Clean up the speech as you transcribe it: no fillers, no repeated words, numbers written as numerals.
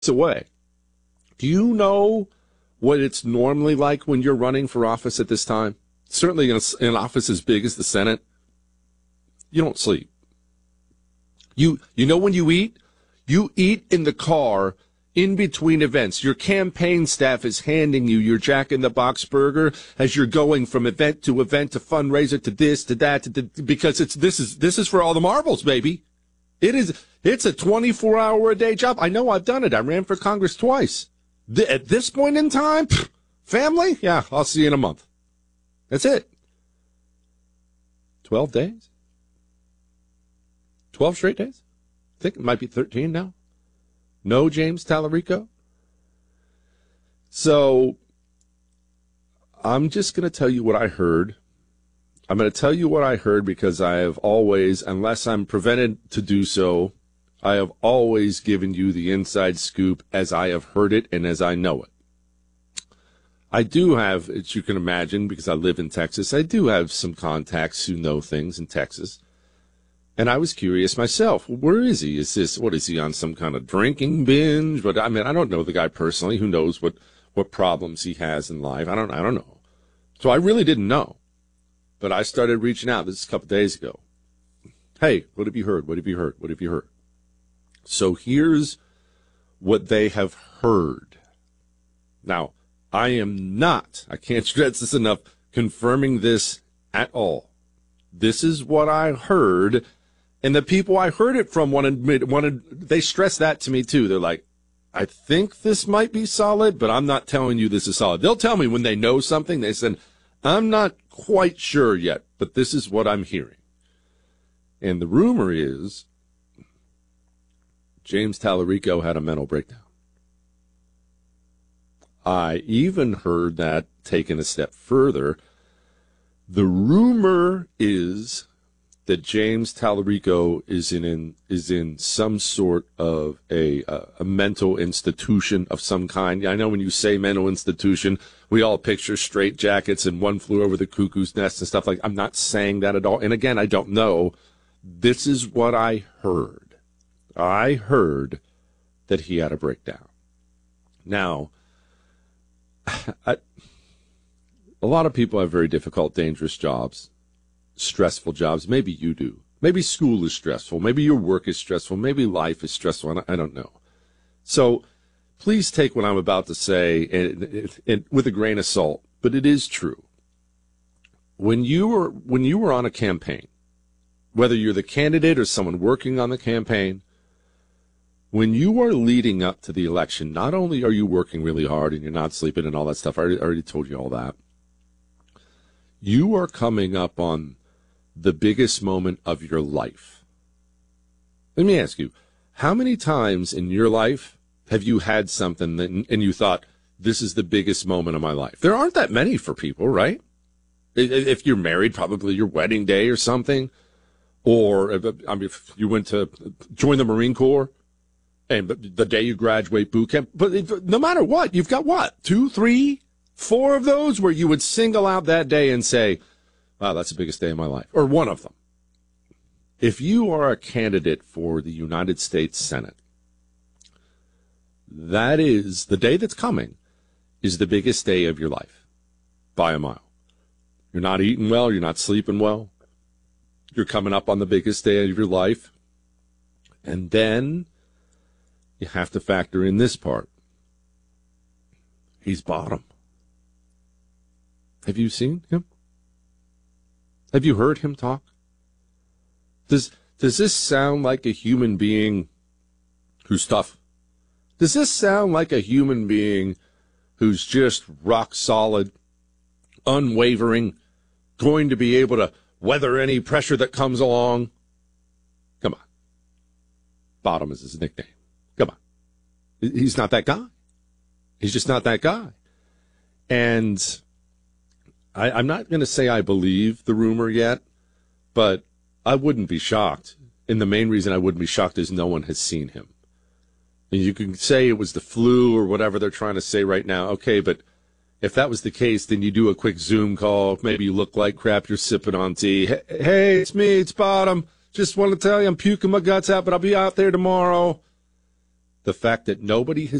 away. Do you know what it's normally like when you're running for office at this time? Certainly in an office as big as the Senate, you don't sleep. You know when you eat in the car in between events. Your campaign staff is handing you your Jack in the Box burger as you're going from event to fundraiser to this to that because this is for all the marbles, baby. It's a 24-hour-a-day job. I know I've done it. I ran for Congress twice. At this point in time, family, yeah, I'll see you in a month. That's it. 12 days? 12 straight days? I think it might be 13 now. No James Tallarico. So I'm just going to tell you what I heard. I'm going to tell you what I heard because I have always, unless I'm prevented to do so, I have always given you the inside scoop as I have heard it and as I know it. I do have, as you can imagine, because I live in Texas, I do have some contacts who know things in Texas. And I was curious myself. Where is he? What is he on some kind of drinking binge? But I mean, I don't know the guy personally. Who knows what problems he has in life? I don't know. So I really didn't know. But I started reaching out. This is a couple days ago. Hey, what have you heard? What have you heard? What have you heard? So here's what they have heard. Now, I can't stress this enough, confirming this at all. This is what I heard, and the people I heard it from they stressed that to me too. They're like, I think this might be solid, but I'm not telling you this is solid. They'll tell me when they know something. They said, I'm not quite sure yet, but this is what I'm hearing. And the rumor is James Tallarico had a mental breakdown. I even heard that taken a step further. The rumor is that James Tallarico is in some sort of a mental institution of some kind. I know when you say mental institution, we all picture straight jackets and One Flew Over the Cuckoo's Nest and stuff like that. I'm not saying that at all. And again, I don't know. This is what I heard. I heard that he had a breakdown. Now, a lot of people have very difficult, dangerous jobs, stressful jobs. Maybe you do. Maybe school is stressful. Maybe your work is stressful. Maybe life is stressful. I don't know. So please take what I'm about to say and with a grain of salt, but it is true. When you were on a campaign, whether you're the candidate or someone working on the campaign, when you are leading up to the election, not only are you working really hard and you're not sleeping and all that stuff, I already told you all that, you are coming up on the biggest moment of your life. Let me ask you, how many times in your life have you had something and you thought, this is the biggest moment of my life? There aren't that many for people, right? If you're married, probably your wedding day or something. Or if you went to join the Marine Corps, and the day you graduate boot camp. But no matter what, you've got what? 2, 3, 4 of those where you would single out that day and say, wow, that's the biggest day of my life. Or one of them. If you are a candidate for the United States Senate, that is, the day that's coming is the biggest day of your life by a mile. You're not eating well. You're not sleeping well. You're coming up on the biggest day of your life. And then you have to factor in this part. He's bottom. Have you seen him? Have you heard him talk? Does this sound like a human being who's tough? Does this sound like a human being who's just rock solid, unwavering, going to be able to weather any pressure that comes along? Come on. Bottom is his nickname. Come on. He's not that guy. He's just not that guy. And I'm not going to say I believe the rumor yet, but I wouldn't be shocked. And the main reason I wouldn't be shocked is no one has seen him. And you can say it was the flu or whatever they're trying to say right now. Okay, but if that was the case, then you do a quick Zoom call. Maybe you look like crap. You're sipping on tea. Hey, it's me. It's Bottom. Just want to tell you I'm puking my guts out, but I'll be out there tomorrow. the fact that nobody has